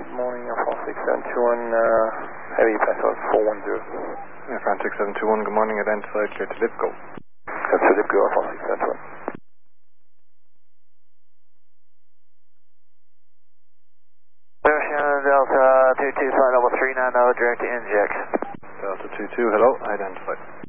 Good morning, Alpha 6721, heavy passport 410. France 6721, good morning, identified, clear to Lipco. That's to Lipco, Alpha 6721. Delta 22 flight level 390, direct to inject. Delta 22, hello, identified.